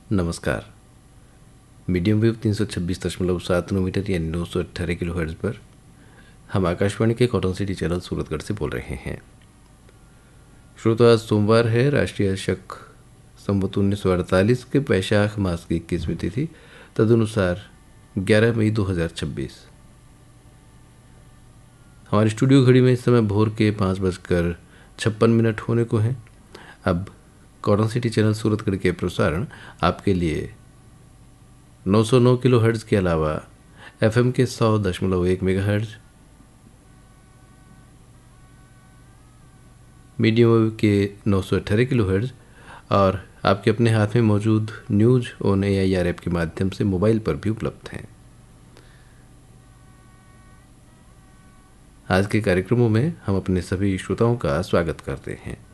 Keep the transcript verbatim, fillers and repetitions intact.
नमस्कार। Medium wave तीन सौ छब्बीस दशमलव सात नौ मीटर यानी नौ सौ अट्ठारह किलो हर्ट्ज पर हम आकाशवाणी के कॉटन सिटी चैनल सूरतगढ़ से बोल रहे हैं। श्रोता, आज सोमवार है। राष्ट्रीय शक संवत उन्नीस सौ अड़तालीस के वैशाख मास की इक्कीसवीं तिथि, तदनुसार ग्यारह मई दो हज़ार छब्बीस। हमारी स्टूडियो घड़ी में इस समय भोर के पाँच बजकर छप्पन मिनट होने को हैं। अब कॉटन सिटी चैनल सूरतगढ़ के प्रसारण आपके लिए नौ सौ नौ किलो हर्ट्ज के अलावा एफएम के सौ दशमलव एक मेगा हर्ट्ज, मीडियम वेव के नौ सौ अट्ठारह किलो हर्ट्ज और आपके अपने हाथ में मौजूद न्यूज ऑन एआईआर ऐप के माध्यम से मोबाइल पर भी उपलब्ध हैं। आज के कार्यक्रमों में हम अपने सभी श्रोताओं का स्वागत करते हैं।